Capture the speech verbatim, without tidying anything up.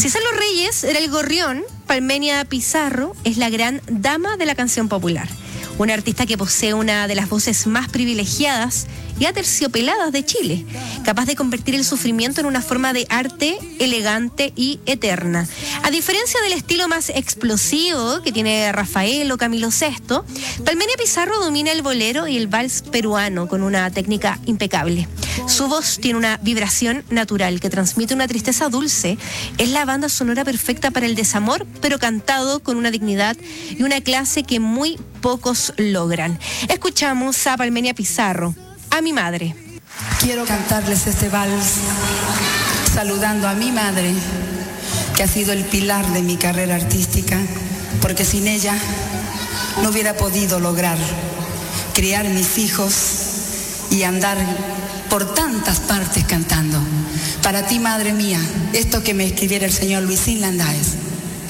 Ciselo Reyes era el gorrión, Palmenia Pizarro es la gran dama de la canción popular. Una artista que posee una de las voces más privilegiadas y aterciopeladas de Chile, capaz de convertir el sufrimiento en una forma de arte elegante y eterna. A diferencia del estilo más explosivo que tiene Rafael o Camilo sexto, Palmenia Pizarro domina el bolero y el vals peruano con una técnica impecable. Su voz tiene una vibración natural que transmite una tristeza dulce. Es la banda sonora perfecta para el desamor, pero cantado con una dignidad y una clase que muy pocos logran. Escuchamos a Palmenia Pizarro, A mi madre. Quiero cantarles este vals saludando a mi madre, que ha sido el pilar de mi carrera artística, porque sin ella no hubiera podido lograr criar mis hijos y andar por tantas partes cantando. Para ti, madre mía, esto que me escribiera el señor Luisín Landáez.